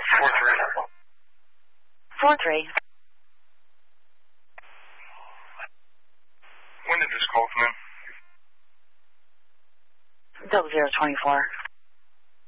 4-3. When did this call come in? 0024.